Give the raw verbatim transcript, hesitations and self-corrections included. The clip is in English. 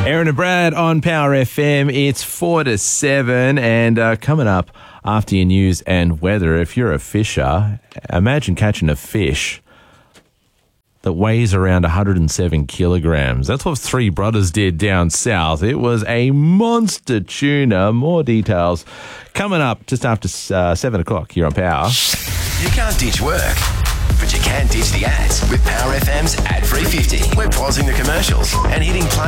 Aaron and Brad on Power F M. It's four to seven, and uh, coming up after your news and weather, if you're a fisher, imagine catching a fish that weighs around one hundred seven kilograms. That's what three brothers did down south. It was a monster tuna. More details coming up just after uh, seven o'clock here on Power. You can't ditch work, but you can ditch the ads with Power F M's Ad Free fifty. We're pausing the commercials and hitting play